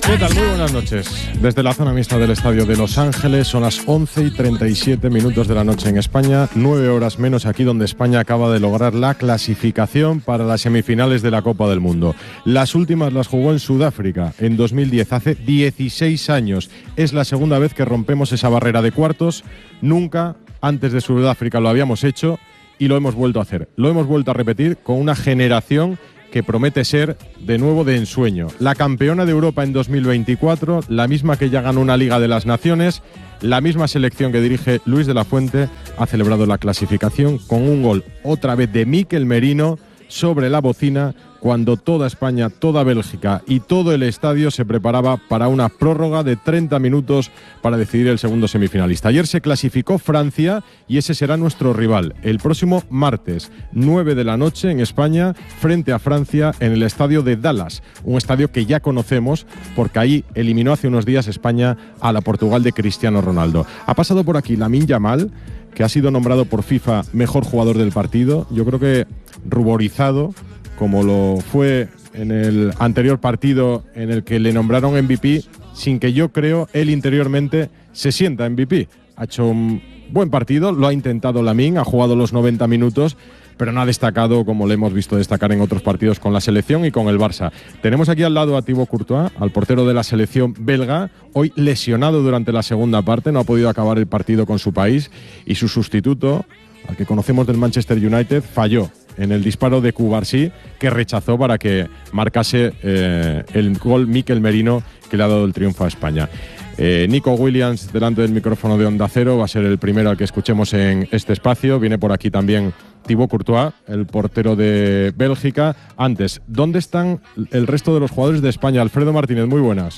¿Qué tal? Muy buenas noches. Desde la zona mixta del Estadio de Los Ángeles son las 11:37 de la noche en España, 9 horas menos aquí donde España acaba de lograr la clasificación para las semifinales de la Copa del Mundo. Las últimas las jugó en Sudáfrica en 2010, hace 16 años. Es la segunda vez que rompemos esa barrera de cuartos. Nunca antes de Sudáfrica lo habíamos hecho y lo hemos vuelto a hacer. Lo hemos vuelto a repetir con una generación que promete ser de nuevo de ensueño. La campeona de Europa en 2024, la misma que ya ganó una Liga de las Naciones, la misma selección que dirige Luis de la Fuente, ha celebrado la clasificación con un gol otra vez de Mikel Merino sobre la bocina, cuando toda España, toda Bélgica y todo el estadio se preparaba para una prórroga de 30 minutos para decidir el segundo semifinalista. Ayer se clasificó Francia y ese será nuestro rival el próximo martes, 9 de la noche en España, frente a Francia en el estadio de Dallas, un estadio que ya conocemos porque ahí eliminó hace unos días España a la Portugal de Cristiano Ronaldo. Ha pasado por aquí Lamine Yamal, que ha sido nombrado por FIFA mejor jugador del partido. Yo creo que ruborizado, como lo fue en el anterior partido en el que le nombraron MVP, sin que yo creo él interiormente se sienta MVP. Ha hecho un buen partido, lo ha intentado Lamine, ha jugado los 90 minutos, pero no ha destacado como le hemos visto destacar en otros partidos con la selección y con el Barça. Tenemos aquí al lado a Thibaut Courtois, al portero de la selección belga, hoy lesionado durante la segunda parte, no ha podido acabar el partido con su país, y su sustituto, al que conocemos del Manchester United, falló en el disparo de Cubarsí, que rechazó para que marcase el gol Mikel Merino, que le ha dado el triunfo a España. Nico Williams, delante del micrófono de Onda Cero, va a ser el primero al que escuchemos en este espacio. Viene por aquí también Thibaut Courtois, el portero de Bélgica. Antes, ¿dónde están el resto de los jugadores de España? Alfredo Martínez, muy buenas.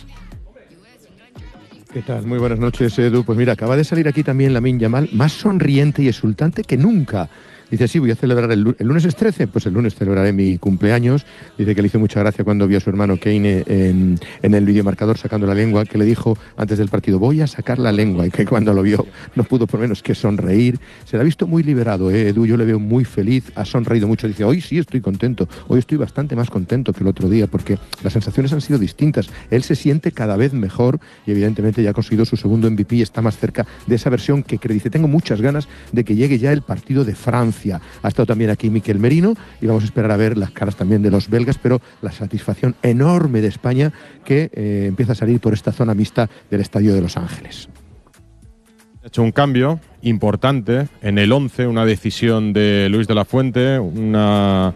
¿Qué tal? Muy buenas noches, Edu. Pues mira, acaba de salir aquí también Lamine Yamal, más sonriente y exultante que nunca. Dice, sí, voy a celebrar el lunes es 13, pues el lunes celebraré mi cumpleaños. Dice que le hizo mucha gracia cuando vio a su hermano Kane en el videomarcador sacando la lengua, que le dijo antes del partido, voy a sacar la lengua, y que cuando lo vio no pudo por menos que sonreír. Se le ha visto muy liberado, Edu, yo le veo muy feliz, ha sonreído mucho. Dice, hoy sí estoy contento, hoy estoy bastante más contento que el otro día, porque las sensaciones han sido distintas. Él se siente cada vez mejor y evidentemente ya ha conseguido su segundo MVP y está más cerca de esa versión que dice, tengo muchas ganas de que llegue ya el partido de Francia. Ha estado también aquí Mikel Merino y vamos a esperar a ver las caras también de los belgas, pero la satisfacción enorme de España que empieza a salir por esta zona mixta del Estadio de Los Ángeles. Ha hecho un cambio importante en el 11, una decisión de Luis de la Fuente, una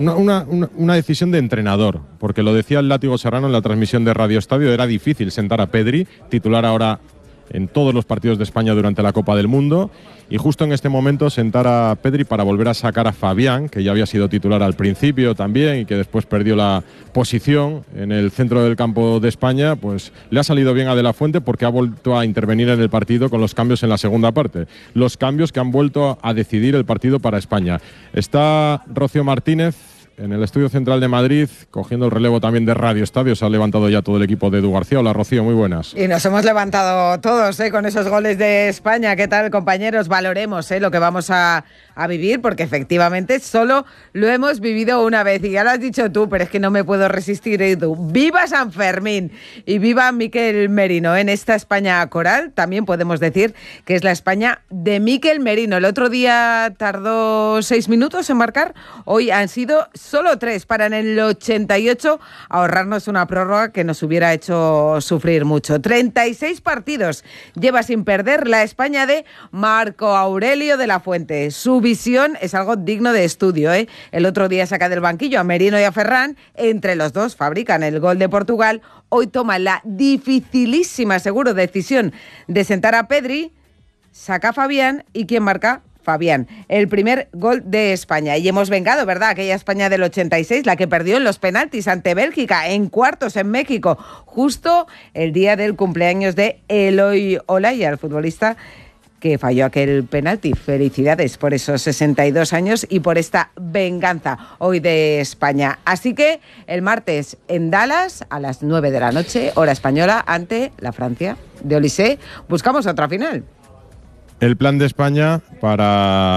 decisión de entrenador, porque lo decía el Látigo Serrano en la transmisión de Radio Estadio, era difícil sentar a Pedri, titular ahora en todos los partidos de España durante la Copa del Mundo, y justo en este momento sentar a Pedri para volver a sacar a Fabián, que ya había sido titular al principio también y que después perdió la posición en el centro del campo de España. Pues le ha salido bien a De la Fuente porque ha vuelto a intervenir en el partido con los cambios en la segunda parte, los cambios que han vuelto a decidir el partido para España. Está Rocío Martínez en el estudio central de Madrid, cogiendo el relevo también de Radio Estadio. Se ha levantado ya todo el equipo de Edu García. Hola, Rocío, muy buenas. Y nos hemos levantado todos con esos goles de España. ¿Qué tal, compañeros? Valoremos lo que vamos a vivir, porque efectivamente solo lo hemos vivido una vez. Y ya lo has dicho tú, pero es que no me puedo resistir, Edu. ¡Viva San Fermín! Y viva Mikel Merino. En esta España coral también podemos decir que es la España de Mikel Merino. El otro día tardó 6 minutos en marcar. Hoy han sido solo 3 para en el 88 ahorrarnos una prórroga que nos hubiera hecho sufrir mucho. 36 partidos lleva sin perder la España de Marco Aurelio de la Fuente. Su visión es algo digno de estudio. El otro día saca del banquillo a Merino y a Ferran. Entre los dos fabrican el gol de Portugal. Hoy toma la dificilísima, seguro, decisión de sentar a Pedri, saca a Fabián y ¿quién marca? Fabián, el primer gol de España. Y hemos vengado, ¿verdad?, aquella España del 86, la que perdió en los penaltis ante Bélgica, en cuartos en México, justo el día del cumpleaños de Eloy Olaya, el futbolista que falló aquel penalti. Felicidades por esos 62 años y por esta venganza hoy de España. Así que el martes en Dallas, a las 9 de la noche, hora española, ante la Francia de Olise, buscamos otra final. El plan de España para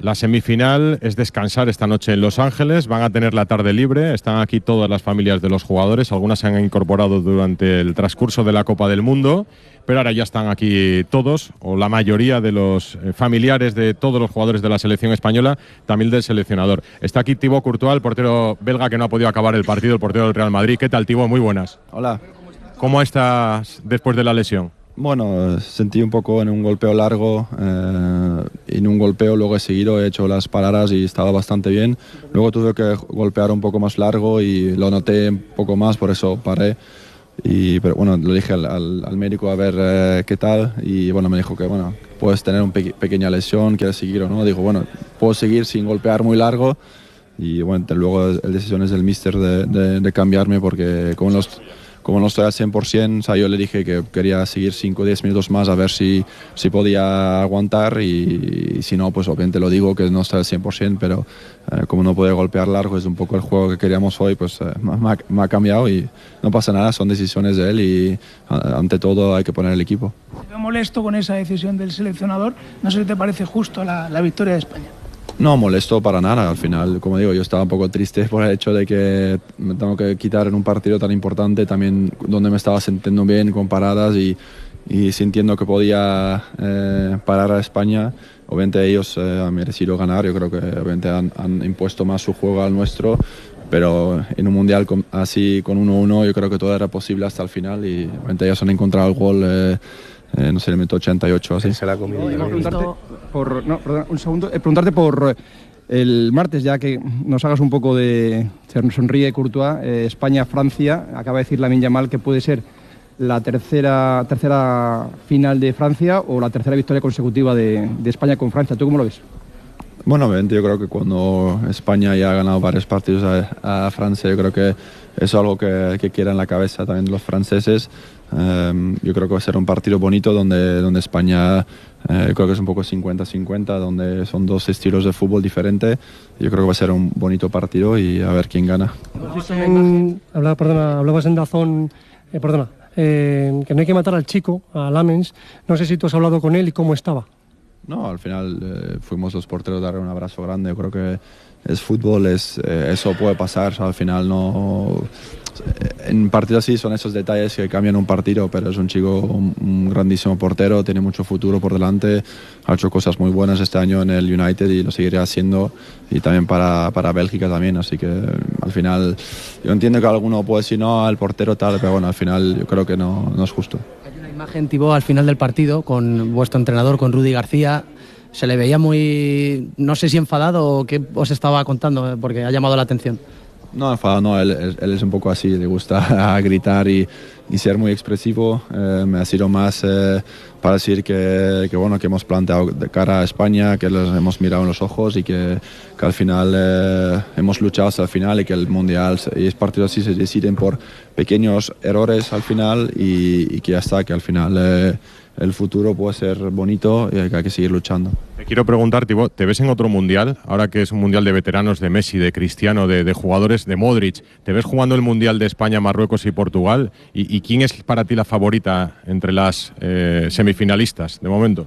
La semifinal es descansar esta noche en Los Ángeles, van a tener la tarde libre, están aquí todas las familias de los jugadores, algunas se han incorporado durante el transcurso de la Copa del Mundo, pero ahora ya están aquí todos, o la mayoría de los familiares de todos los jugadores de la selección española, también del seleccionador. Está aquí Thibaut Courtois, el portero belga que no ha podido acabar el partido, el portero del Real Madrid. ¿Qué tal, Thibaut? Muy buenas. Hola. ¿Cómo estás después de la lesión? Bueno, sentí un poco en un golpeo largo, en un golpeo luego he seguido, he hecho las paradas y estaba bastante bien. Luego tuve que golpear un poco más largo y lo noté un poco más, por eso paré. Pero bueno, lo dije al médico a ver qué tal y bueno, me dijo que bueno, puedes tener una pequeña lesión, quieres seguir o no. Digo, bueno, puedo seguir sin golpear muy largo y bueno, luego la decisión es del míster de cambiarme porque como no estoy al 100%, o sea, yo le dije que quería seguir 5 o 10 minutos más a ver si podía aguantar y si no, pues obviamente lo digo que no estoy al 100%, pero como no puede golpear largo, es un poco el juego que queríamos hoy, pues me ha cambiado y no pasa nada, son decisiones de él y ante todo hay que poner el equipo. Estoy molesto con esa decisión del seleccionador, no sé si te parece justo la victoria de España. No molesto para nada, al final, como digo, yo estaba un poco triste por el hecho de que me tengo que quitar en un partido tan importante, también donde me estaba sintiendo bien con paradas y sintiendo que podía parar a España. Obviamente ellos han merecido ganar, yo creo que obviamente han impuesto más su juego al nuestro, pero en un mundial así con 1-1 yo creo que todo era posible hasta el final y obviamente ellos han encontrado el gol. No sé, el minuto 88 así. Se la ha comido. Preguntarte por el martes, ya que nos hagas un poco de sonríe Courtois, España-Francia, acaba de decir Lamine Yamal que puede ser la tercera final de Francia o la tercera victoria consecutiva de España con Francia. ¿Tú cómo lo ves? Bueno, obviamente yo creo que cuando España ya ha ganado varios partidos a Francia, yo creo que eso es algo que quiera en la cabeza también los franceses. Yo creo que va a ser un partido bonito donde España creo que es un poco 50-50, donde son dos estilos de fútbol diferentes. Yo creo que va a ser un bonito partido y a ver quién gana. Hablabas en Dazón, que no hay que matar al chico, a Lamens. No sé si tú has hablado con él y cómo estaba. No, al final fuimos los porteros a darle un abrazo grande. Yo creo que es fútbol, eso puede pasar. O sea, al final no... En partidos así son esos detalles que cambian un partido, pero es un chico, un grandísimo portero, tiene mucho futuro por delante, ha hecho cosas muy buenas este año en el United y lo seguirá haciendo, y también para Bélgica también, así que al final yo entiendo que alguno puede decir no al portero tal, pero bueno, al final yo creo que no es justo. Hay una imagen, Thibaut, al final del partido con vuestro entrenador, con Rudi García. Se le veía muy, no sé si enfadado o qué os estaba contando, porque ha llamado la atención. No, enfadado no, él es un poco así, le gusta gritar y ser muy expresivo. Me ha sido más para decir que hemos planteado de cara a España, que los hemos mirado en los ojos y que al final hemos luchado hasta el final y que el Mundial y es partidos así se deciden por pequeños errores al final y que ya está, que al final el futuro puede ser bonito y hay que seguir luchando. Te quiero preguntar, Thibaut, ¿te ves en otro mundial? Ahora que es un mundial de veteranos, de Messi, de Cristiano, de jugadores, de Modric, ¿te ves jugando el mundial de España, Marruecos y Portugal? ¿Y quién es para ti la favorita entre las semifinalistas de momento?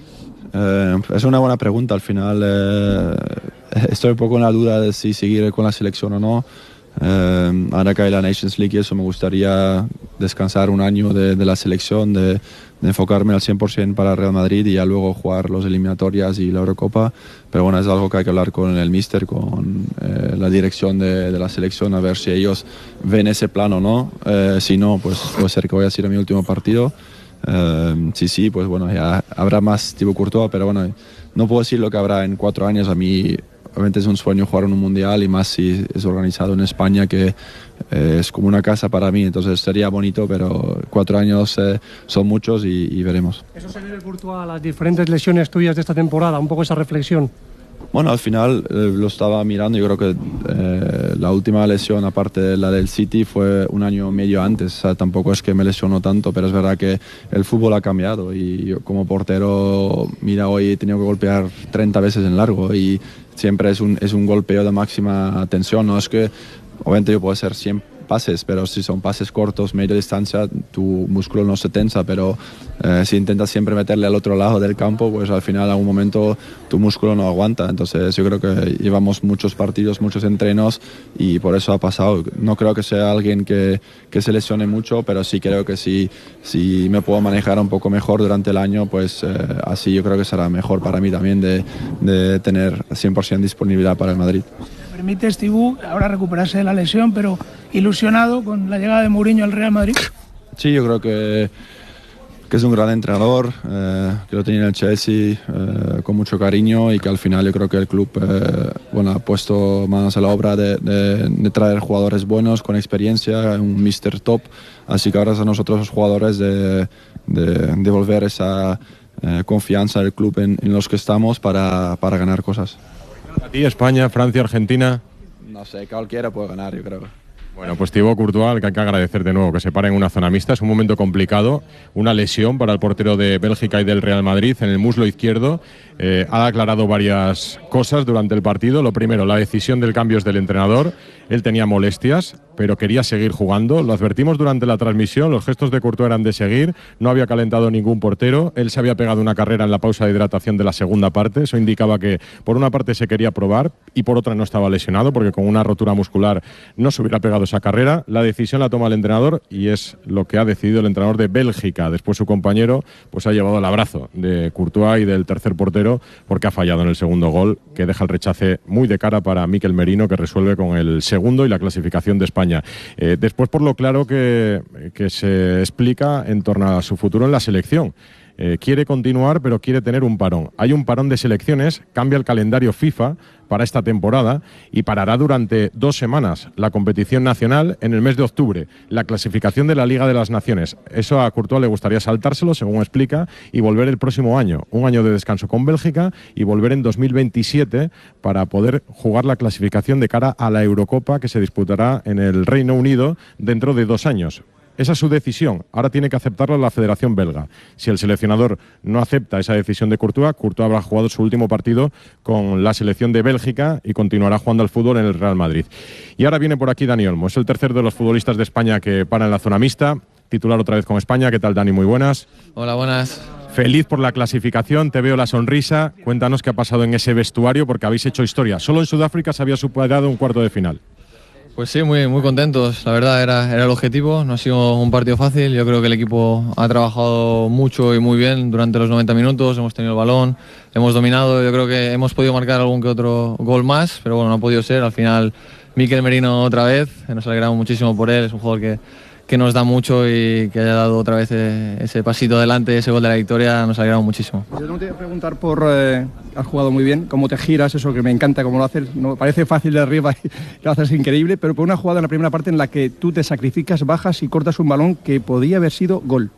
Es una buena pregunta. Al final estoy un poco en la duda de si seguir con la selección o no. Ahora que hay la Nations League y eso, me gustaría descansar un año de la selección, de enfocarme al 100% para Real Madrid y ya luego jugar los eliminatorias y la Eurocopa, pero bueno, es algo que hay que hablar con el míster, con la dirección de la selección, a ver si ellos ven ese plan o no. Si no, pues puede ser que vaya a ser mi último partido. Sí, pues bueno, ya habrá más Thibaut Courtois, pero bueno, no puedo decir lo que habrá en 4 años. A mí obviamente es un sueño jugar en un mundial y más si es organizado en España, que es como una casa para mí, entonces sería bonito, pero 4 años son muchos y veremos. Eso se debe, Courtois, a las diferentes lesiones tuyas de esta temporada, un poco esa reflexión. Bueno, al final lo estaba mirando, yo creo que la última lesión, aparte de la del City, fue un año medio antes. O sea, tampoco es que me lesionó tanto, pero es verdad que el fútbol ha cambiado y yo como portero, mira, hoy he tenido que golpear 30 veces en largo y siempre es un golpeo de máxima tensión. No es que, obviamente yo puedo ser 100% pases, pero si son pases cortos, media distancia, tu músculo no se tensa, pero si intentas siempre meterle al otro lado del campo, pues al final a un momento tu músculo no aguanta. Entonces yo creo que llevamos muchos partidos, muchos entrenos y por eso ha pasado. No creo que sea alguien que se lesione mucho, pero sí creo que si me puedo manejar un poco mejor durante el año, pues así yo creo que será mejor para mí también de tener 100% disponibilidad para el Madrid. ¿Permite, Steve, ahora recuperarse de la lesión, pero ilusionado con la llegada de Mourinho al Real Madrid? Sí, yo creo que es un gran entrenador, que lo tenía en el Chelsea con mucho cariño y que al final yo creo que el club ha puesto manos a la obra de traer jugadores buenos, con experiencia, un Mr. Top, así que ahora es a nosotros los jugadores de devolver esa confianza del club en los que estamos para ganar cosas. ¿A ti, España, Francia, Argentina? No sé, cualquiera puede ganar, yo creo. Bueno, pues Thibaut Courtois, al que hay que agradecer de nuevo que se pare en una zona mixta. Es un momento complicado, una lesión para el portero de Bélgica y del Real Madrid en el muslo izquierdo. Ha aclarado varias cosas durante el partido. Lo primero, la decisión del cambio es del entrenador. Él tenía molestias, pero quería seguir jugando. Lo advertimos durante la transmisión, los gestos de Courtois eran de seguir. No había calentado ningún portero. Él se había pegado una carrera en la pausa de hidratación de la segunda parte. Eso indicaba que por una parte se quería probar y por otra no estaba lesionado, porque con una rotura muscular no se hubiera pegado esa carrera. La decisión la toma el entrenador y es lo que ha decidido el entrenador de Bélgica. Después su compañero pues ha llevado el abrazo de Courtois y del tercer portero, porque ha fallado en el segundo gol, que deja el rechace muy de cara para Mikel Merino, que resuelve con el segundo y la clasificación de España. Después, por lo claro que se explica en torno a su futuro en la selección. Quiere continuar, pero quiere tener un parón. Hay un parón de selecciones, cambia el calendario FIFA para esta temporada y parará durante 2 semanas la competición nacional en el mes de octubre, la clasificación de la Liga de las Naciones. Eso a Courtois le gustaría saltárselo, según explica, y volver el próximo año, un año de descanso con Bélgica y volver en 2027 para poder jugar la clasificación de cara a la Eurocopa que se disputará en el Reino Unido dentro de 2 años. Esa es su decisión. Ahora tiene que aceptarla la Federación Belga. Si el seleccionador no acepta esa decisión de Courtois, Courtois habrá jugado su último partido con la selección de Bélgica y continuará jugando al fútbol en el Real Madrid. Y ahora viene por aquí Dani Olmo. Es el tercer de los futbolistas de España que para en la zona mixta. Titular otra vez con España. ¿Qué tal, Dani? Muy buenas. Hola, buenas. Feliz por la clasificación, te veo la sonrisa. Cuéntanos qué ha pasado en ese vestuario, porque habéis hecho historia. Solo en Sudáfrica se había superado un cuarto de final. Pues sí, muy contentos, la verdad era el objetivo, no ha sido un partido fácil, yo creo que el equipo ha trabajado mucho y muy bien durante los 90 minutos, hemos tenido el balón, hemos dominado, yo creo que hemos podido marcar algún que otro gol más, pero bueno, no ha podido ser, al final Mikel Merino otra vez, nos alegramos muchísimo por él, es un jugador que nos da mucho y que haya dado otra vez ese pasito adelante, ese gol de la victoria, nos alegramos muchísimo. Yo no te voy a preguntar has jugado muy bien, cómo te giras, eso que me encanta cómo lo haces, no, parece fácil de arriba y lo haces increíble, pero por una jugada en la primera parte en la que tú te sacrificas, bajas y cortas un balón que podía haber sido gol.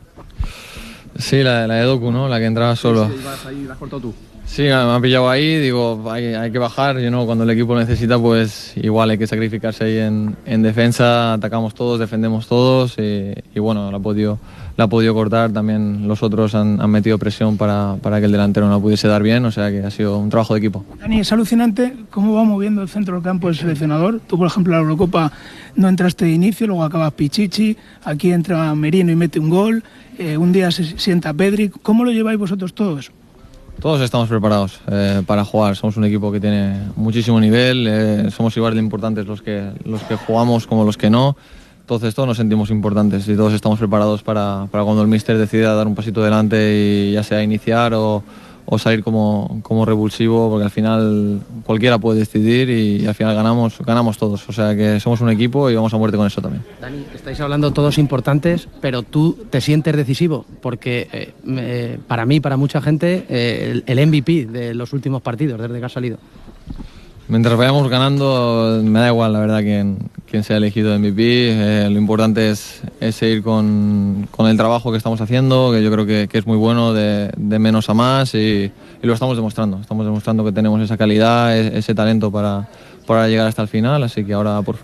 Sí, la de Doku, ¿no? La que entraba solo. Sí, vas ahí, la has cortado tú. Sí, me han pillado ahí, digo, hay que bajar, cuando el equipo necesita, pues igual hay que sacrificarse ahí en defensa, atacamos todos, defendemos todos y bueno, la ha podido cortar, también los otros han metido presión para que el delantero no la pudiese dar bien, o sea que ha sido un trabajo de equipo. Dani, es alucinante cómo va moviendo el centro del campo el seleccionador. Tú, por ejemplo, en la Eurocopa no entraste de inicio, luego acabas Pichichi, aquí entra Merino y mete un gol, un día se sienta Pedri. ¿Cómo lo lleváis vosotros todos? Todos estamos preparados para jugar, somos un equipo que tiene muchísimo nivel, somos igual de importantes los que jugamos como los que no, entonces todos nos sentimos importantes y todos estamos preparados para cuando el míster decida dar un pasito adelante y ya sea iniciar o salir como revulsivo, porque al final cualquiera puede decidir y al final ganamos todos, o sea que somos un equipo y vamos a muerte con eso también. Dani, estáis hablando todos importantes, pero tú te sientes decisivo, porque para mí, para mucha gente, el MVP de los últimos partidos desde que has salido. Mientras vayamos ganando, me da igual la verdad quién sea elegido MVP, lo importante es seguir con el trabajo que estamos haciendo, que yo creo que es muy bueno, de menos a más y lo estamos demostrando que tenemos esa calidad, ese talento para llegar hasta el final, así que ahora por Francia.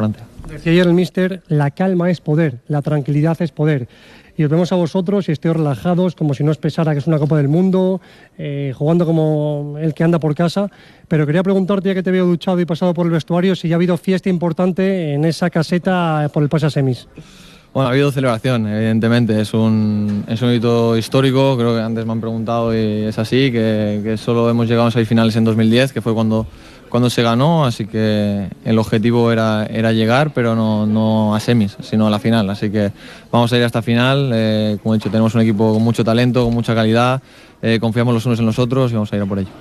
Decía ayer el míster, la calma es poder, la tranquilidad es poder. Y os vemos a vosotros y estéis relajados, como si no os pesara que es una Copa del Mundo, jugando como el que anda por casa. Pero quería preguntarte, ya que te veo duchado y pasado por el vestuario, si ya ha habido fiesta importante en esa caseta por el pase a semis. Bueno, ha habido celebración, evidentemente. Es un hito histórico, creo que antes me han preguntado y es así, que solo hemos llegado a semifinales en 2010, que fue cuando se ganó, así que el objetivo era llegar, pero no a semis, sino a la final. Así que vamos a ir hasta final. Como he dicho, tenemos un equipo con mucho talento, con mucha calidad, confiamos los unos en los otros y vamos a ir a por ello.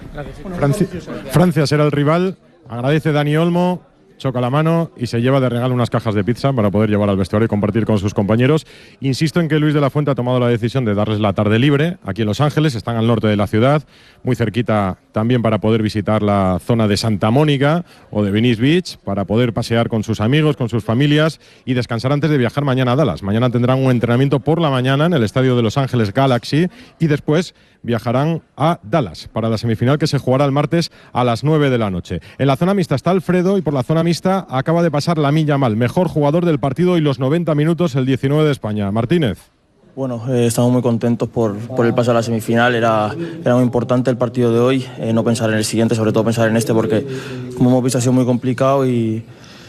Francia será el rival, agradece Dani Olmo, choca la mano y se lleva de regalo unas cajas de pizza para poder llevar al vestuario y compartir con sus compañeros. Insisto en que Luis de la Fuente ha tomado la decisión de darles la tarde libre aquí en Los Ángeles, están al norte de la ciudad, muy cerquita también para poder visitar la zona de Santa Mónica o de Venice Beach, para poder pasear con sus amigos, con sus familias y descansar antes de viajar mañana a Dallas. Mañana tendrán un entrenamiento por la mañana en el estadio de Los Ángeles Galaxy y después viajarán a Dallas para la semifinal que se jugará el martes a las 9 de la noche. En la zona mixta está Alfredo y por la zona mixta acaba de pasar Lamine Yamal, mejor jugador del partido y los 90 minutos, el 19 de España. Martínez. Bueno, estamos muy contentos por el paso a la semifinal. Era muy importante el partido de hoy, no pensar en el siguiente, sobre todo pensar en este, porque como hemos visto ha sido muy complicado y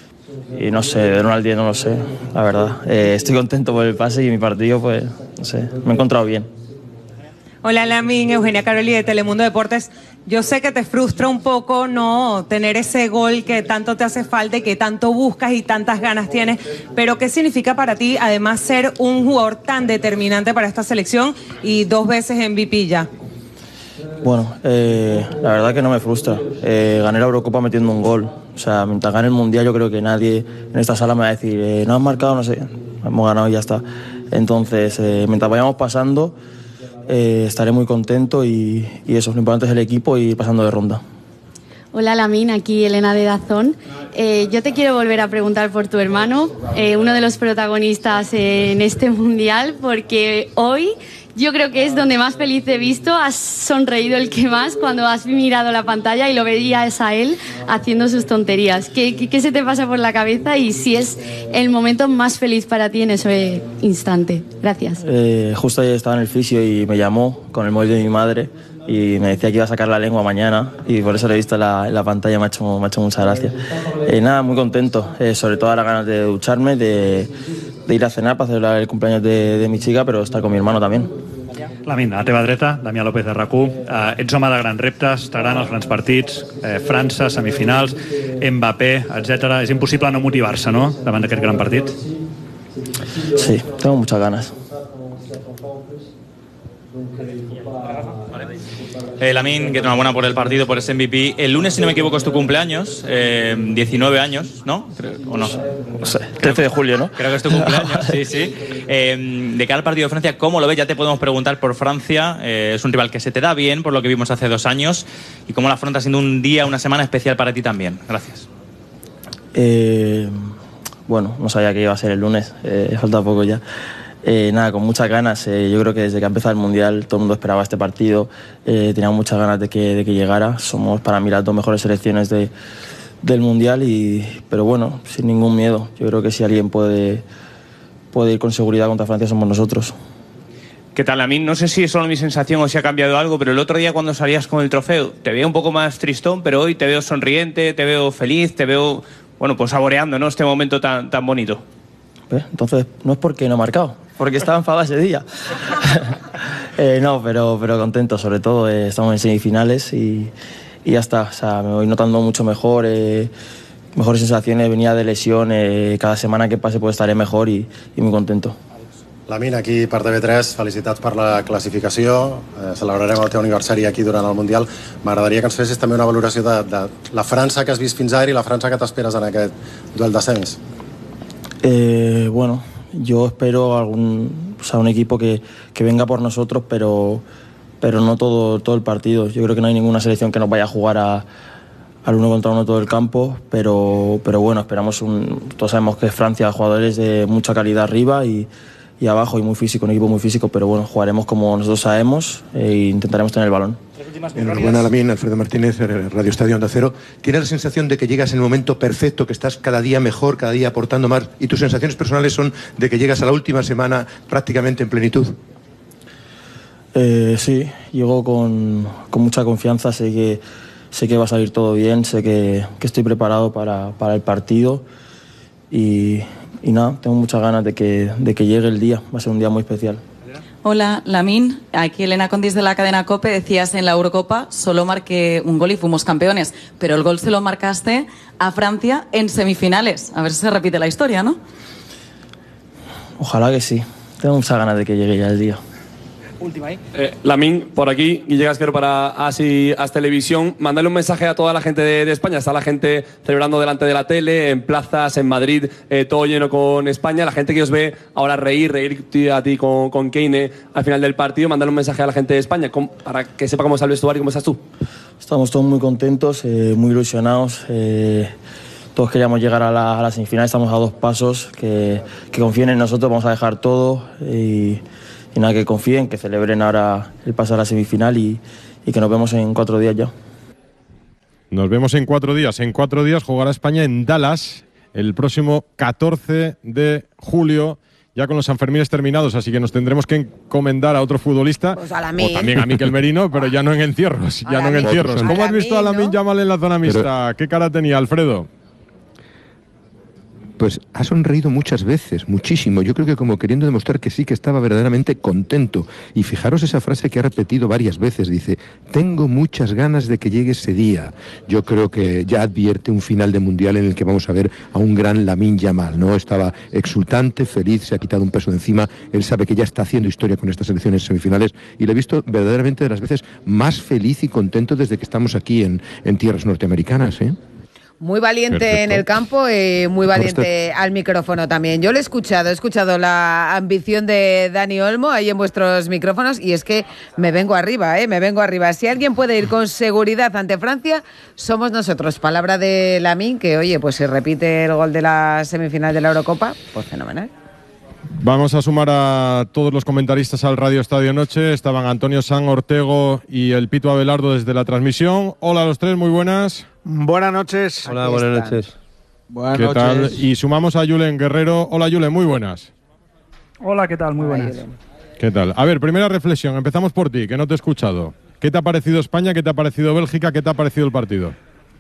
no sé, de 1 al 10 no lo sé, la verdad. Estoy contento por el pase y mi partido, pues, no sé, me he encontrado bien. Hola Lamine, Eugenia Caroli de Telemundo Deportes. Yo sé que te frustra un poco no tener ese gol que tanto te hace falta y que tanto buscas y tantas ganas tienes, pero ¿qué significa para ti además ser un jugador tan determinante para esta selección y 2 veces MVP ya? Bueno, la verdad que no me frustra. Gané la Eurocopa metiendo un gol. O sea, mientras gane el Mundial yo creo que nadie en esta sala me va a decir no has marcado, no sé, hemos ganado y ya está. Entonces, mientras vayamos pasando, estaré muy contento y eso, lo importante es el equipo y pasando de ronda. Hola Lamine, aquí Elena de Dazón. Yo te quiero volver a preguntar por tu hermano, uno de los protagonistas en este mundial, porque hoy yo creo que es donde más feliz te he visto. Has sonreído el que más cuando has mirado la pantalla y lo veías a él haciendo sus tonterías. ¿Qué se te pasa por la cabeza y si es el momento más feliz para ti en ese instante? Gracias. Justo ayer estaba en el fisio y me llamó con el móvil de mi madre y me decía que iba a sacar la lengua mañana y por eso lo he visto en la pantalla, me ha hecho mucha gracia. Nada, muy contento, sobre todo las ganas de ducharme, de ir a cenar para celebrar el cumpleaños de mi chica, però estar con mi hermano también. Lamine, a la teva dreta, Damià López de RAC1. Ets home de grans reptes, t'agraden els grans partits, França, semifinals, Mbappé, etc. És impossible no motivar-se, no?, davant d'aquest gran partit. Sí, tengo muchas ganas. Lamine, que enhorabuena por el partido, por ese MVP. El lunes, si no me equivoco, es tu cumpleaños, 19 años, ¿no? ¿O no? No sé, 13 de julio, ¿no? Creo que es tu cumpleaños, sí. De cara al partido de Francia, ¿cómo lo ves? Ya te podemos preguntar por Francia. Es un rival que se te da bien, por lo que vimos hace 2 años. ¿Y cómo la afrontas siendo un día, una semana especial para ti también? Gracias. Bueno, no sabía que iba a ser el lunes, falta poco ya. Nada, con muchas ganas. Yo creo que desde que ha empezado el Mundial todo el mundo esperaba este partido. Teníamos muchas ganas de que llegara. Somos para mí las 2 mejores selecciones del Mundial, pero bueno, sin ningún miedo. Yo creo que si alguien puede ir con seguridad contra Francia somos nosotros. ¿Qué tal, Lamine? No sé si es solo mi sensación o si ha cambiado algo, pero el otro día cuando salías con el trofeo te veía un poco más tristón, pero hoy te veo sonriente, te veo feliz, te veo, bueno, pues saboreando, ¿no?, este momento tan bonito. Entonces no es porque no he marcado, porque estaba enfadado ese día. No, pero contento, sobre todo estamos en semifinales y ya está. O sea, me voy notando mucho mejor, mejores sensaciones, venía de lesión, cada semana que pase pues estaré mejor y muy contento. Lamine, aquí per TV3, felicitats per la classificació, celebrarem el teu aniversari aquí durant el Mundial. M'agradaria que ens fessis també una valoració de la França que has vist fins ara i la França que t'esperes en aquest duel de semis. Bueno, yo espero un equipo que venga por nosotros, pero no todo el partido. Yo creo que no hay ninguna selección que nos vaya a jugar al 1 contra 1 todo el campo, pero bueno, esperamos todos sabemos que Francia, jugadores de mucha calidad arriba y abajo y muy físico, un equipo muy físico, pero bueno, jugaremos como nosotros sabemos e intentaremos tener el balón. Enhorabuena, Lamine. Alfredo Martínez, Radio Estadio Onda Cero. ¿Tienes la sensación de que llegas en el momento perfecto, que estás cada día mejor, cada día aportando más, y tus sensaciones personales son de que llegas a la última semana prácticamente en plenitud? Sí, llego con mucha confianza, sé que va a salir todo bien, sé que estoy preparado para el partido y nada, tengo muchas ganas de que llegue el día, va a ser un día muy especial. Hola, Lamine. Aquí Elena Condis de la cadena COPE. Decías en la Eurocopa solo marqué un gol y fuimos campeones, pero el gol se lo marcaste a Francia en semifinales. A ver si se repite la historia, ¿no? Ojalá que sí. Tengo muchas ganas de que llegue ya el día. Última ahí. Lamine, por aquí, Guille Gasquero para Asi Televisión. Mándale un mensaje a toda la gente de España. Está la gente celebrando delante de la tele, en plazas, en Madrid, todo lleno con España. La gente que os ve ahora reír a ti con Keine al final del partido. Mándale un mensaje a la gente de España para que sepa cómo está el vestuario y cómo estás tú. Estamos todos muy contentos, muy ilusionados. Todos queríamos llegar a la semifinal. Estamos a 2 pasos. Que confíen en nosotros, vamos a dejar todo y nada, que confíen, que celebren ahora el paso a la semifinal y que nos vemos en 4 días ya. Nos vemos en 4 días. En 4 días jugará España en Dallas el próximo 14 de julio, ya con los Sanfermines terminados, así que nos tendremos que encomendar a otro futbolista, pues a Lamine. O también a Mikel Merino, pero ya no en encierros. ¿Cómo has visto a Lamine Yamal en la zona mixta? ¿Qué cara tenía, Alfredo? Pues ha sonreído muchas veces, muchísimo. Yo creo que como queriendo demostrar que sí, que estaba verdaderamente contento. Y fijaros esa frase que ha repetido varias veces. Dice, tengo muchas ganas de que llegue ese día. Yo creo que ya advierte un final de Mundial en el que vamos a ver a un gran Lamine Yamal, ¿no? Estaba exultante, feliz, se ha quitado un peso de encima. Él sabe que ya está haciendo historia con estas selecciones semifinales y lo he visto verdaderamente de las veces más feliz y contento desde que estamos aquí en tierras norteamericanas, ¿eh? Muy valiente. Perfecto. En el campo, muy valiente al micrófono también. Yo lo he escuchado la ambición de Dani Olmo ahí en vuestros micrófonos y es que me vengo arriba. Si alguien puede ir con seguridad ante Francia, somos nosotros. Palabra de Lamine, que oye, pues si repite el gol de la semifinal de la Eurocopa, pues fenomenal. Vamos a sumar a todos los comentaristas al Radio Estadio Noche. Estaban Antonio San Ortego y el Pito Abelardo desde la transmisión. Hola a los tres, muy buenas. Buenas noches. Hola, buenas noches. ¿Qué tal? Y sumamos a Julen Guerrero. Hola Julen, muy buenas. Hola, ¿qué tal? Muy buenas. ¿Qué tal? A ver, primera reflexión. Empezamos por ti, que no te he escuchado. ¿Qué te ha parecido España? ¿Qué te ha parecido Bélgica? ¿Qué te ha parecido el partido?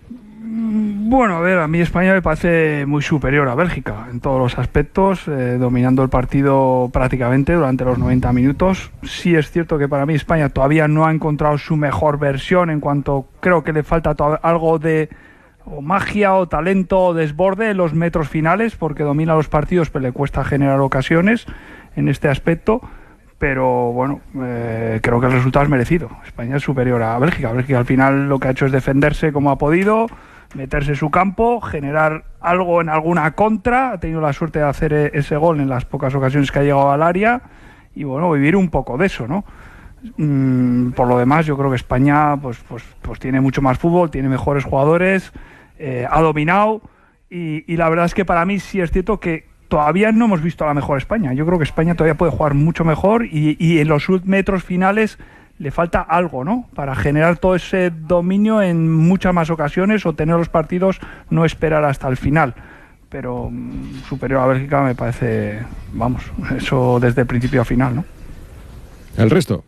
Bueno, a ver, a mí España me parece muy superior a Bélgica en todos los aspectos, dominando el partido prácticamente durante los 90 minutos. Sí es cierto que para mí España todavía no ha encontrado su mejor versión, en cuanto creo que le falta algo de magia o talento o desborde en los metros finales, porque domina los partidos pero le cuesta generar ocasiones en este aspecto. Pero bueno, creo que el resultado es merecido. España es superior a Bélgica. Bélgica al final lo que ha hecho es defenderse como ha podido, meterse en su campo, generar algo en alguna contra. Ha tenido la suerte de hacer ese gol en las pocas ocasiones que ha llegado al área y bueno, vivir un poco de eso, ¿no? Por lo demás, yo creo que España pues tiene mucho más fútbol, tiene mejores jugadores, ha dominado y la verdad es que para mí sí es cierto que todavía no hemos visto a la mejor España. Yo creo que España todavía puede jugar mucho mejor y en los metros finales le falta algo, ¿no? Para generar todo ese dominio en muchas más ocasiones o tener los partidos, no esperar hasta el final. Pero superior a Bélgica me parece, vamos, eso desde el principio a final, ¿no? ¿El resto?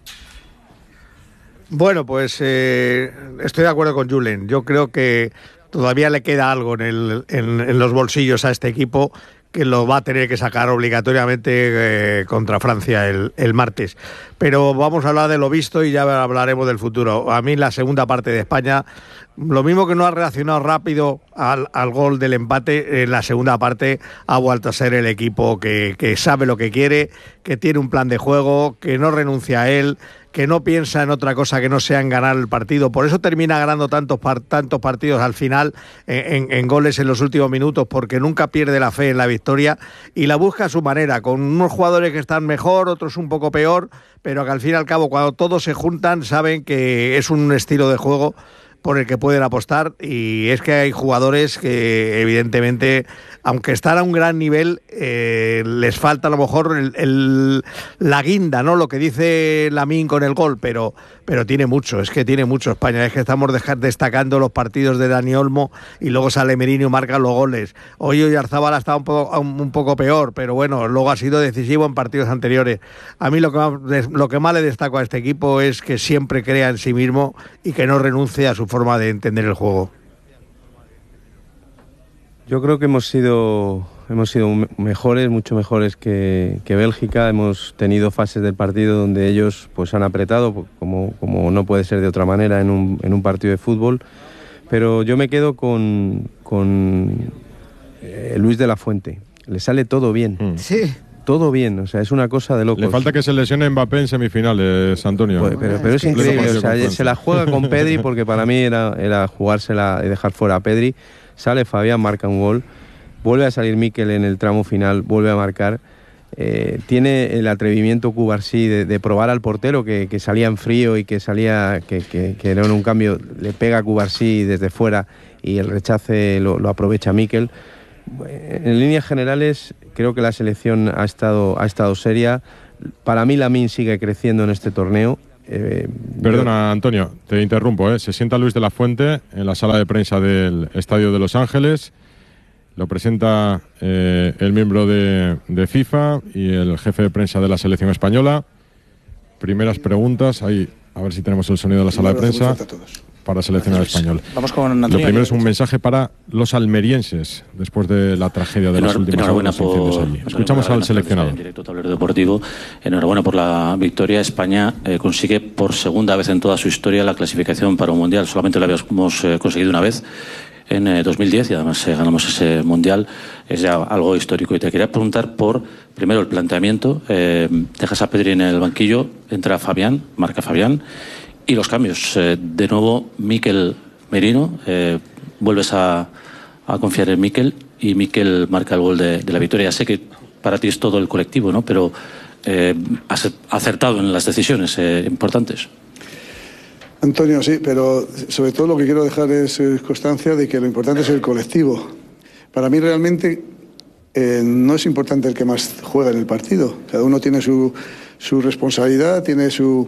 Bueno, pues estoy de acuerdo con Julen. Yo creo que todavía le queda algo en los bolsillos a este equipo que lo va a tener que sacar obligatoriamente contra Francia el martes. Pero vamos a hablar de lo visto y ya hablaremos del futuro. A mí la segunda parte de España, lo mismo que no ha reaccionado rápido al gol del empate, en la segunda parte ha vuelto a ser el equipo que sabe lo que quiere, que tiene un plan de juego, que no renuncia a él, que no piensa en otra cosa que no sea en ganar el partido. Por eso termina ganando tantos partidos al final en goles en los últimos minutos, porque nunca pierde la fe en la victoria y la busca a su manera, con unos jugadores que están mejor, otros un poco peor, pero que al fin y al cabo cuando todos se juntan saben que es un estilo de juego por el que pueden apostar, y es que hay jugadores que evidentemente, aunque están a un gran nivel, les falta a lo mejor la guinda, ¿no? Lo que dice Lamine con el gol, pero tiene mucho, es que tiene mucho España. Es que estamos destacando los partidos de Dani Olmo y luego sale Merino y marca los goles. Hoy Oyarzabal ha estado un poco peor, pero bueno, luego ha sido decisivo en partidos anteriores. A mí lo que más le destaco a este equipo es que siempre crea en sí mismo y que no renuncie a su forma de entender el juego. Yo creo que hemos sido mejores, mucho mejores que Bélgica. Hemos tenido fases del partido donde ellos pues han apretado, como no puede ser de otra manera en un partido de fútbol. Pero yo me quedo con Luis de la Fuente. Le sale todo bien. Sí. Todo bien, o sea, es una cosa de locos. Le falta que se lesione Mbappé en semifinales, Antonio. Pues, pero es increíble, o sea, se la juega con Pedri, porque para mí era jugársela y dejar fuera a Pedri. Sale Fabián, marca un gol, vuelve a salir Mikel en el tramo final, vuelve a marcar. Tiene el atrevimiento Cubarsí de probar al portero que salía en frío y que salía que era en un cambio, le pega a Cubarsí desde fuera y el rechace lo aprovecha Mikel. En líneas generales creo que la selección ha estado seria. Para mí Lamine sigue creciendo en este torneo. Perdona, Antonio, te interrumpo. Se sienta Luis de la Fuente en la sala de prensa del Estadio de Los Ángeles. Lo presenta el miembro de FIFA y el jefe de prensa de la selección española. Primeras preguntas. Ahí, a ver si tenemos el sonido de la sala de prensa para seleccionar español. Vamos con Antonio. Lo primero es un mensaje para los almerienses después de la tragedia de las últimas horas allí. Escuchamos al seleccionador. En directo Tablero Deportivo. Enhorabuena por la victoria. España consigue por segunda vez en toda su historia la clasificación para un mundial. Solamente la habíamos conseguido una vez en 2010 y además ganamos ese mundial. Es ya algo histórico. Y te quería preguntar por, primero, el planteamiento. Dejas a Pedri en el banquillo, entra Fabián, marca Fabián. Y los cambios. De nuevo, Mikel Merino. Vuelves a confiar en Mikel y Mikel marca el gol de la victoria. Ya sé que para ti es todo el colectivo, ¿no? Pero has acertado en las decisiones importantes. Antonio, sí, pero sobre todo lo que quiero dejar es constancia de que lo importante es el colectivo. Para mí realmente no es importante el que más juega en el partido. Cada uno tiene su responsabilidad, tiene su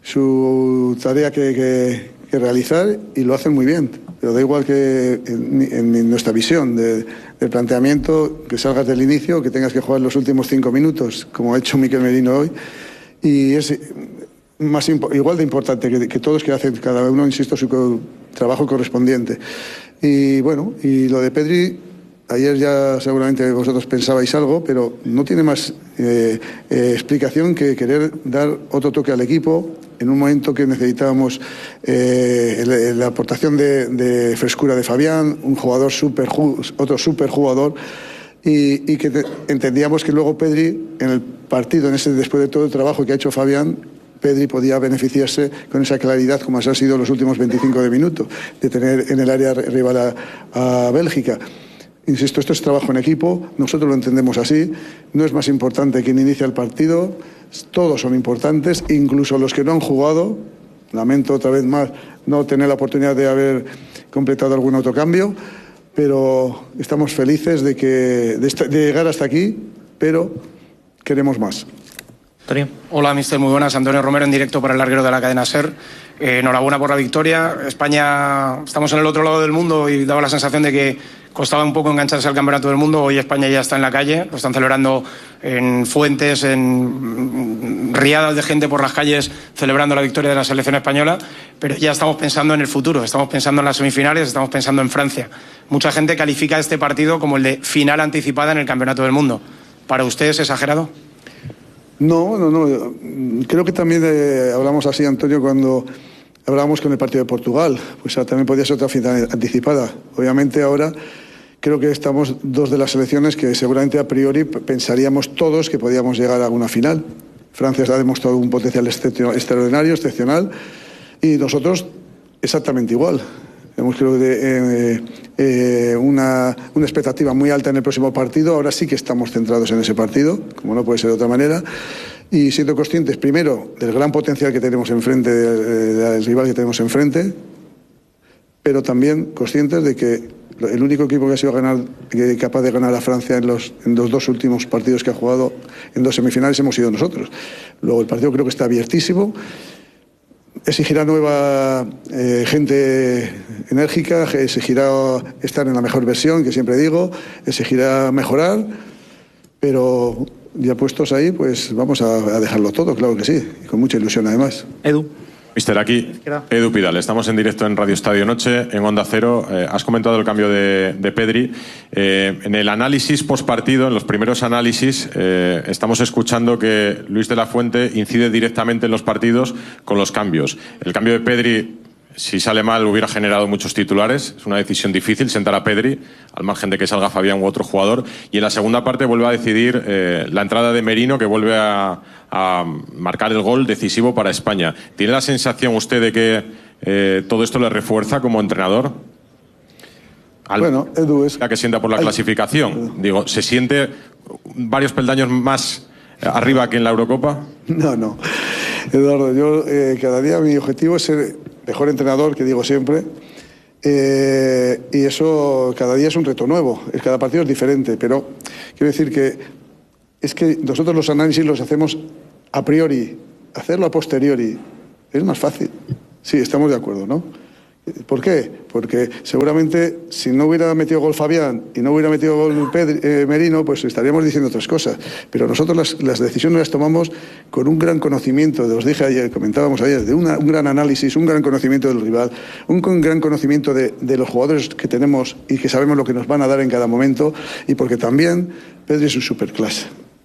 tarea que realizar y lo hacen muy bien. Pero da igual que en nuestra visión del planteamiento, que salgas del inicio, que tengas que jugar los últimos 5 minutos, como ha hecho Mikel Merino hoy. Y es igual de importante que todos, que hacen cada uno, insisto, su trabajo correspondiente. Y bueno, y lo de Pedri, ayer ya seguramente vosotros pensabais algo, pero no tiene más explicación que querer dar otro toque al equipo en un momento que necesitábamos la aportación de frescura de Fabián, un jugador otro súper jugador, y que entendíamos que luego Pedri, en el partido, después de todo el trabajo que ha hecho Fabián, Pedri podía beneficiarse con esa claridad, como han sido los últimos 25 de minutos, de tener en el área rival a Bélgica. Insisto, esto es trabajo en equipo, nosotros lo entendemos así, no es más importante quien inicia el partido, todos son importantes, incluso los que no han jugado. Lamento otra vez más no tener la oportunidad de haber completado algún autocambio, pero estamos felices de llegar hasta aquí, pero queremos más. Antonio. Hola, mister, muy buenas. Antonio Romero en directo para el larguero de la cadena SER. Enhorabuena por la victoria. España, estamos en el otro lado del mundo y daba la sensación de que costaba un poco engancharse al campeonato del mundo. Hoy España ya está en la calle, lo están celebrando en fuentes, en riadas de gente por las calles celebrando la victoria de la selección española, pero ya estamos pensando en el futuro, estamos pensando en las semifinales, estamos pensando en Francia. Mucha gente califica este partido como el de final anticipada en el campeonato del mundo. ¿Para usted es exagerado? No. Creo que también hablamos así, Antonio, cuando hablábamos con el partido de Portugal. Pues también podía ser otra final anticipada. Obviamente ahora creo que estamos dos de las selecciones que seguramente a priori pensaríamos todos que podíamos llegar a una final. Francia ha demostrado un potencial extraordinario, excepcional, y nosotros exactamente igual. Tenemos, creo, una expectativa muy alta en el próximo partido. Ahora sí que estamos centrados en ese partido, como no puede ser de otra manera, y siendo conscientes, primero, del gran potencial que tenemos enfrente, del rival que tenemos enfrente, pero también conscientes de que el único equipo que ha sido capaz de ganar a Francia en los 2 últimos partidos que ha jugado en 2 semifinales hemos sido nosotros. Luego el partido creo que está abiertísimo. Exigirá nueva gente enérgica, exigirá estar en la mejor versión, que siempre digo, exigirá mejorar, pero ya puestos ahí, pues vamos a dejarlo todo, claro que sí, y con mucha ilusión además. Edu. Mister, aquí Edu Pidal, estamos en directo en Radio Estadio Noche, en Onda Cero. Has comentado el cambio de Pedri. En el análisis postpartido, en los primeros análisis, estamos escuchando que Luis de la Fuente incide directamente en los partidos con los cambios. El cambio de Pedri, si sale mal, hubiera generado muchos titulares. Es una decisión difícil sentar a Pedri, al margen de que salga Fabián u otro jugador. Y en la segunda parte vuelve a decidir la entrada de Merino, que vuelve a marcar el gol decisivo para España. ¿Tiene la sensación usted de que todo esto le refuerza como entrenador? Bueno, Edu, es la que sienta por la clasificación. Digo, ¿se siente varios peldaños más arriba que en la Eurocopa? No. Eduardo, yo cada día mi objetivo es ser mejor entrenador, que digo siempre, y eso cada día es un reto nuevo, cada partido es diferente, pero quiero decir que es que nosotros los análisis los hacemos a priori, hacerlo a posteriori es más fácil. Sí, estamos de acuerdo, ¿no? ¿Por qué? Porque seguramente si no hubiera metido gol Fabián y no hubiera metido gol Merino, pues estaríamos diciendo otras cosas. Pero nosotros las decisiones las tomamos con un gran conocimiento, os dije ayer, comentábamos ayer, de un gran análisis, un gran conocimiento del rival, un gran conocimiento de los jugadores que tenemos y que sabemos lo que nos van a dar en cada momento, y porque también Pedri es un superclase.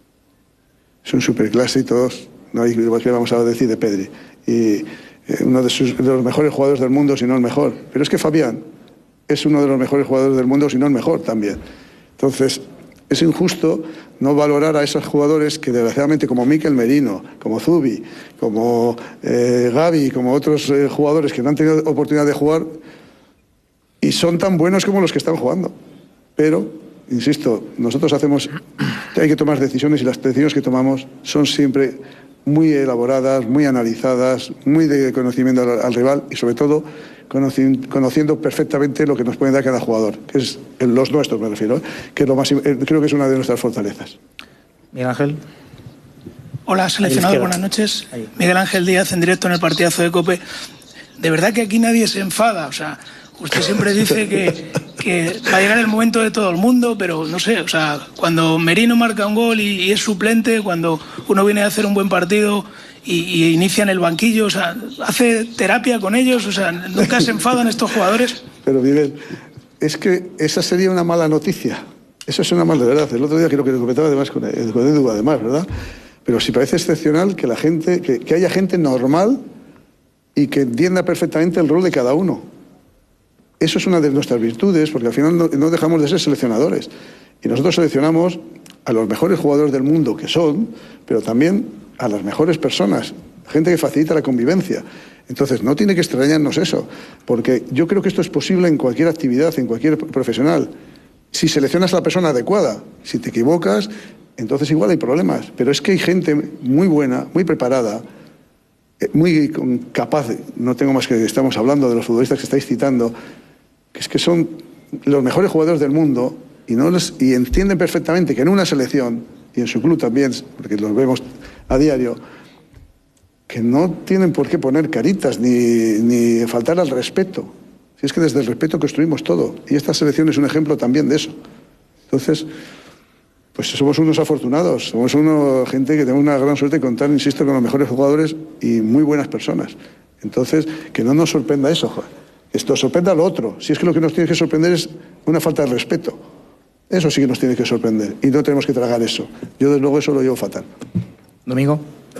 Es un superclase y todos, no hay que vamos a decir de Pedri. Y uno de los mejores jugadores del mundo, si no el mejor. Pero es que Fabián es uno de los mejores jugadores del mundo, si no el mejor también. Entonces, es injusto no valorar a esos jugadores que desgraciadamente, como Mikel Merino, como Zubi, como Gavi, como otros jugadores que no han tenido oportunidad de jugar y son tan buenos como los que están jugando. Pero, insisto, nosotros hay que tomar decisiones, y las decisiones que tomamos son siempre muy elaboradas, muy analizadas, muy de conocimiento al rival y sobre todo conociendo perfectamente lo que nos puede dar cada jugador, que es los nuestros, me refiero, que es lo más, creo que es una de nuestras fortalezas. Miguel Ángel. Hola, seleccionado, buenas noches. Miguel Ángel Díaz, en directo en el partidazo de COPE. De verdad que aquí nadie se enfada, o sea, usted siempre dice que va a llegar el momento de todo el mundo, pero no sé, o sea, cuando Merino marca un gol y es suplente, cuando uno viene a hacer un buen partido y inicia en el banquillo, o sea, hace terapia con ellos, o sea, nunca se enfadan estos jugadores. Pero Miguel, es que esa sería una mala noticia. Eso es una mala, de verdad. El otro día creo que lo comentaba además con Edu, además, ¿verdad? Pero sí parece excepcional que la gente, que haya gente normal y que entienda perfectamente el rol de cada uno. Eso es una de nuestras virtudes, porque al final no dejamos de ser seleccionadores. Y nosotros seleccionamos a los mejores jugadores del mundo que son, pero también a las mejores personas, gente que facilita la convivencia. Entonces, no tiene que extrañarnos eso, porque yo creo que esto es posible en cualquier actividad, en cualquier profesional. Si seleccionas a la persona adecuada, si te equivocas, entonces igual hay problemas. Pero es que hay gente muy buena, muy preparada, muy capaz, no tengo más que estamos hablando de los futbolistas que estáis citando, que es que son los mejores jugadores del mundo y entienden perfectamente que en una selección, y en su club también, porque los vemos a diario, que no tienen por qué poner caritas ni faltar al respeto. Si es que desde el respeto construimos todo. Y esta selección es un ejemplo también de eso. Entonces, pues somos unos afortunados, somos gente que tenemos una gran suerte de contar, insisto, con los mejores jugadores y muy buenas personas. Entonces, que no nos sorprenda eso, joder. Esto sorprenda a lo otro. Si es que lo que nos tiene que sorprender es una falta de respeto. Eso sí que nos tiene que sorprender y no tenemos que tragar eso. Yo desde luego eso lo llevo fatal. Domingo.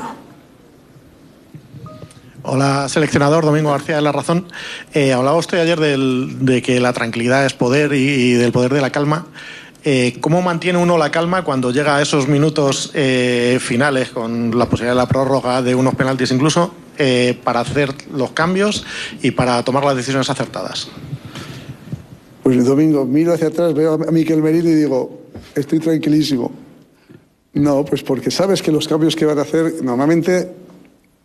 Hola, seleccionador, Domingo García de La Razón. Hablaba usted ayer de que la tranquilidad es poder y del poder de la calma. ¿Cómo mantiene uno la calma cuando llega a esos minutos finales, con la posibilidad de la prórroga, de unos penaltis incluso, para hacer los cambios y para tomar las decisiones acertadas? Pues el domingo miro hacia atrás, veo a Mikel Merino y digo, estoy tranquilísimo. No, pues porque sabes que los cambios que van a hacer normalmente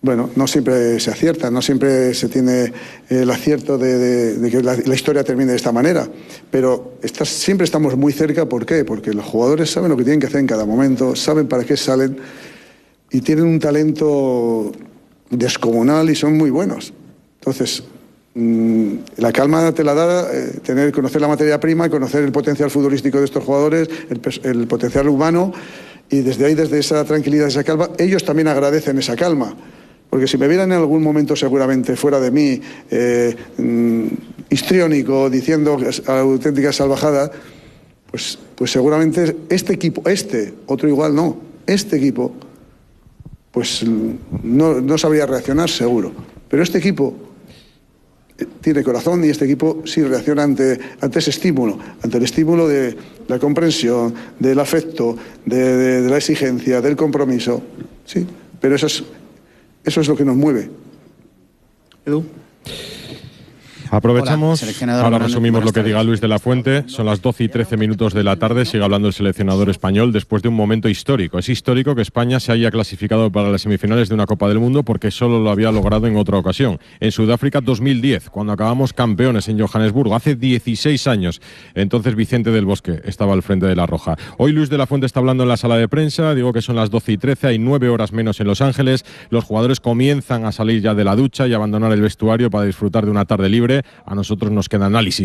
bueno, no siempre se acierta, no siempre se tiene el acierto de que la historia termine de esta manera, pero siempre estamos muy cerca. ¿Por qué? Porque los jugadores saben lo que tienen que hacer en cada momento, saben para qué salen y tienen un talento descomunal y son muy buenos. Entonces, la calma te la da conocer la materia prima, conocer el potencial futbolístico de estos jugadores, el potencial humano, y desde ahí, desde esa tranquilidad, esa calma, ellos también agradecen esa calma. Porque si me vieran en algún momento seguramente fuera de mí, histriónico, diciendo auténticas salvajadas, pues seguramente este equipo, otro igual no, este equipo, pues no sabría reaccionar seguro. Pero este equipo tiene corazón y este equipo sí reacciona ante ese estímulo, ante el estímulo de la comprensión, del afecto, de la exigencia, del compromiso. Sí, pero eso es lo que nos mueve. Edu. Aprovechamos, Hola, ahora resumimos lo que diga Luis de la Fuente. Son las 12 y 13 minutos de la tarde, sigue hablando el seleccionador español después de un momento histórico. Es histórico que España se haya clasificado para las semifinales de una Copa del Mundo porque solo lo había logrado en otra ocasión. En Sudáfrica 2010, cuando acabamos campeones en Johannesburgo, hace 16 años. Entonces Vicente del Bosque estaba al frente de la Roja. Hoy Luis de la Fuente está hablando en la sala de prensa, digo que son las 12 y 13, hay 9 horas menos en Los Ángeles. Los jugadores comienzan a salir ya de la ducha y abandonar el vestuario para disfrutar de una tarde libre. A nosotros nos queda análisis